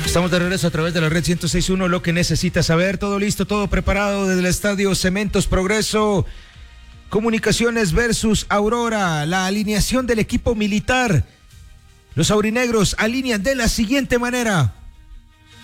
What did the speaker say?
Estamos de regreso a través de la red 106.1, lo que necesitas saber, todo listo, todo preparado desde el estadio Cementos Progreso. Comunicaciones versus Aurora, la alineación del equipo militar. Los aurinegros alinean de la siguiente manera.